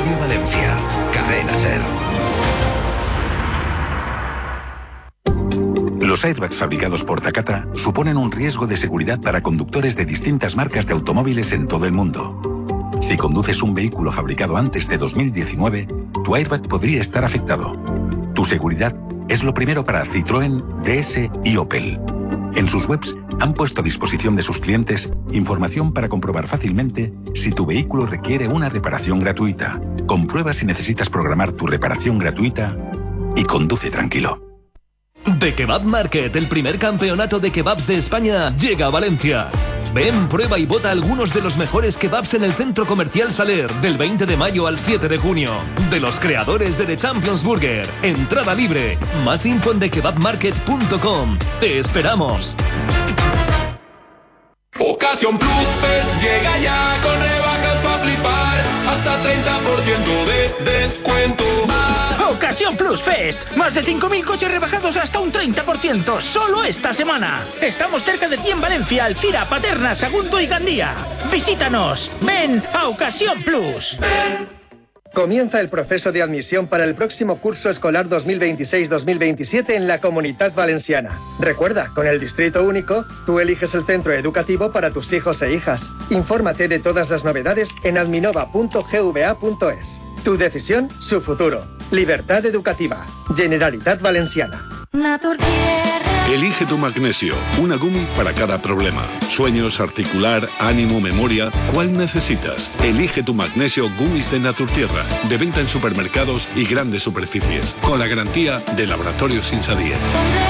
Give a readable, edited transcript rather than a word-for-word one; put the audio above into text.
Radio Valencia, Cadena SER. Los airbags fabricados por Takata suponen un riesgo de seguridad para conductores de distintas marcas de automóviles en todo el mundo. Si conduces un vehículo fabricado antes de 2019, tu airbag podría estar afectado. Tu seguridad es lo primero para Citroën, DS y Opel. En sus webs han puesto a disposición de sus clientes información para comprobar fácilmente si tu vehículo requiere una reparación gratuita. Comprueba si necesitas programar tu reparación gratuita y conduce tranquilo. The Kebab Market, el primer campeonato de kebabs de España, llega a Valencia. Ven, prueba y vota algunos de los mejores kebabs en el Centro Comercial Saler, del 20 de mayo al 7 de junio. De los creadores de The Champions Burger. Entrada libre. Más info en thekebabmarket.com. ¡Te esperamos! Ocasión Plus Fest llega ya con rebajas para flipar. Hasta 30% de descuento. Ocasión Plus Fest. Más de 5.000 coches rebajados hasta un 30%. Solo esta semana. Estamos cerca de ti en Valencia, Alcira, Paterna, Sagunto y Gandía. Visítanos. Ven a Ocasión Plus. Comienza el proceso de admisión para el próximo curso escolar 2026-2027 en la Comunitat Valenciana. Recuerda, con el Distrito Único, tú eliges el centro educativo para tus hijos e hijas. Infórmate de todas las novedades en adminova.gva.es. Tu decisión, su futuro. Libertad educativa. Generalitat Valenciana. Elige tu magnesio, una gumi para cada problema. Sueños, articular, ánimo, memoria. ¿Cuál necesitas? Elige tu magnesio Gumis de Naturtierra, de venta en supermercados y grandes superficies, con la garantía de Laboratorios Insadie.